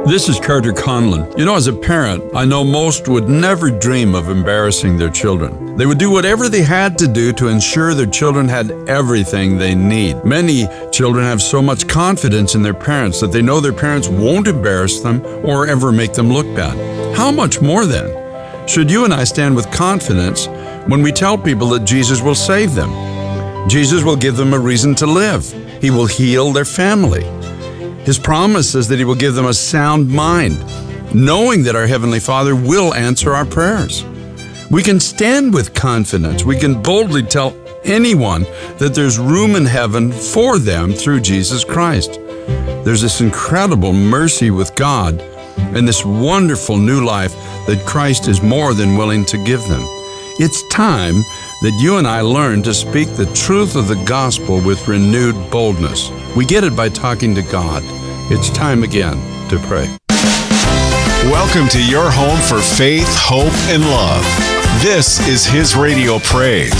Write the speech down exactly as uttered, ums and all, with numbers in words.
This is Carter Conlon. You know, as a parent, I know most would never dream of embarrassing their children. They would do whatever they had to do to ensure their children had everything they need. Many children have so much confidence in their parents that they know their parents won't embarrass them or ever make them look bad. How much more then should you and I stand with confidence when we tell people that Jesus will save them? Jesus will give them a reason to live. He will heal their family. His promise is that He will give them a sound mind, knowing that our Heavenly Father will answer our prayers. We can stand with confidence. We can boldly tell anyone that there's room in heaven for them through Jesus Christ. There's this incredible mercy with God and this wonderful new life that Christ is more than willing to give them. It's time that you and I learn to speak the truth of the gospel with renewed boldness. We get it by talking to God. It's time again to pray. Welcome to your home for faith, hope, and love. This is His Radio Praise.